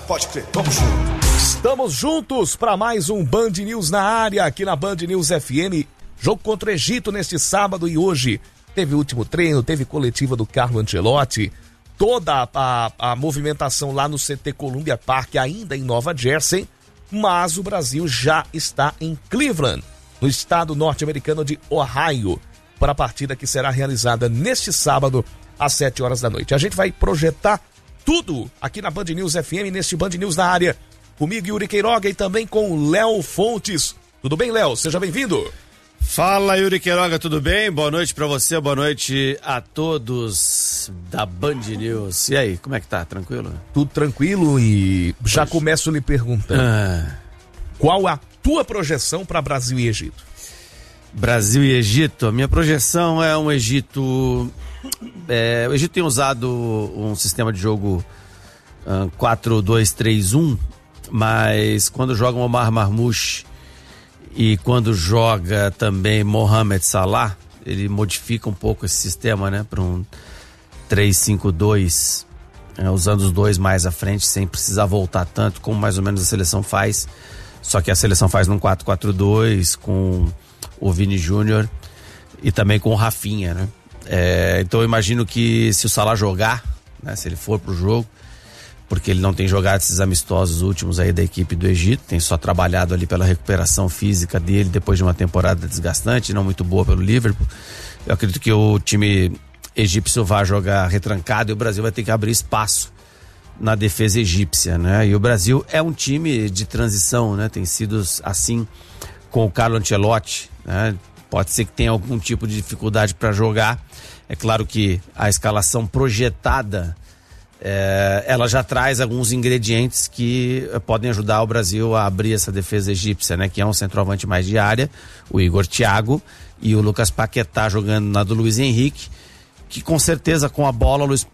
Pode crer, vamos junto. Estamos juntos para mais um Band News na área, aqui na Band News FM. Jogo contra o Egito neste sábado e hoje teve o último treino, teve coletiva do Carlo Ancelotti, toda a movimentação lá no CT Columbia Park, ainda em Nova Jersey, mas o Brasil já está em Cleveland, no estado norte-americano de Ohio, para a partida que será realizada neste sábado às 7 horas da noite. A gente vai projetar tudo aqui na Band News FM, neste Band News na área, comigo, Yuri Queiroga, e também com o Léo Fontes. Tudo bem, Léo? Seja bem-vindo. Fala, Yuri Queiroga, tudo bem? Boa noite pra você, boa noite a todos da Band News. E aí, como é que tá? Tranquilo? Tudo tranquilo e já começo lhe perguntando. Qual a tua projeção para Brasil e Egito? Brasil e Egito, a minha projeção é um Egito... o Egito tem usado um sistema de jogo 4-2-3-1, mas quando joga o Omar Marmoush e quando joga também Mohamed Salah, ele modifica um pouco esse sistema, né, para um 3-5-2, usando os dois mais à frente, sem precisar voltar tanto, como mais ou menos a seleção faz. Só que a seleção faz num 4-4-2, com o Vini Júnior e também com o Rafinha, né? Então eu imagino que se o Salah jogar, né, se ele for pro jogo, porque ele não tem jogado esses amistosos últimos aí da equipe do Egito, tem só trabalhado ali pela recuperação física dele depois de uma temporada desgastante, não muito boa pelo Liverpool. Eu acredito que o time egípcio vai jogar retrancado e o Brasil vai ter que abrir espaço na defesa egípcia, né? E o Brasil é um time de transição, né? Tem sido assim com o Carlo Ancelotti, né? Pode ser que tenha algum tipo de dificuldade para jogar. É claro que a escalação projetada ela já traz alguns ingredientes que podem ajudar o Brasil a abrir essa defesa egípcia, né? Que é um centroavante mais de área, o Igor Thiago, e o Lucas Paquetá jogando na do Luiz Henrique, que com certeza com a bola o Luiz